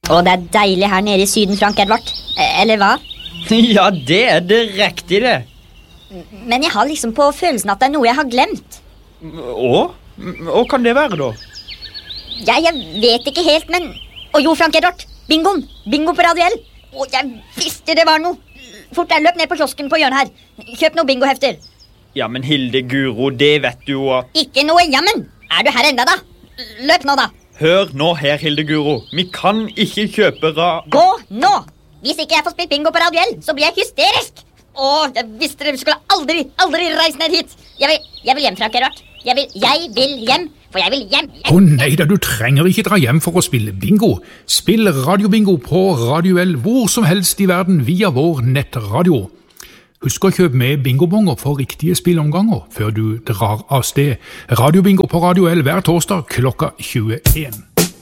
Og det deilig her nede i syden, Frank Edvard. Eller hva? Ja, det direkte det. Men jeg har liksom på følelsen at det noe jeg har glemt. Hva kan det være da? Jeg vet ikke helt, men... jo, Frank Edvard, bingoen. Bingo på Radio L. Jeg visste det var noe. Fort der, løp ned på kiosken på hjørnet her. Kjøp noen bingohefter. Ja, men Hilde Guro, det vet du jo at... Ikke noe jammen. Er du her enda da? Løp nå da. Hør nå her, Hilde Guro. Vi kan ikke kjøpe Gå nå! Hvis ikke jeg får spilt bingo på Radio L, så blir jeg hysterisk. Jeg visste dere skulle aldri reise ned hit. Jeg vil hjem, Frank Edvard. Jeg vil hjem, for jeg vil hjem. Nei da, du trenger ikke dra hjem for å spille bingo. Spill radiobingo på Radio L hvor som helst i verden via vår nettradio. Husk å kjøpe med bingobonger for riktige spillomganger før du drar av sted. Radiobingo på Radio L hver torsdag klokka 21.